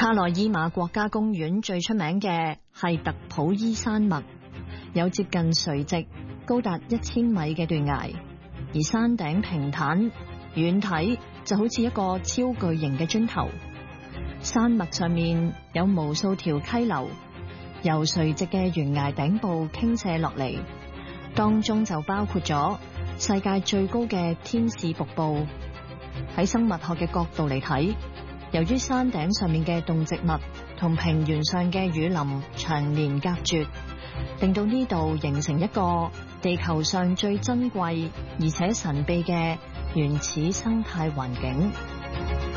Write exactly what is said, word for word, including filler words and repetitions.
卡內伊馬國家公園最出名嘅係特普伊山脈，有接近垂直高達一千米嘅斷崖，而山頂平坦，遠睇就好似一個超巨型嘅磚頭。山脈上面有無數條溪流，由垂直嘅懸崖頂部傾瀉落嚟，當中就包括咗世界最高嘅天使瀑布。喺生物學嘅角度嚟睇，由於山頂上面嘅動植物同平原上嘅雨林長年隔絕，令到呢度形成一個地球上最珍貴而且神秘嘅原始生態環境。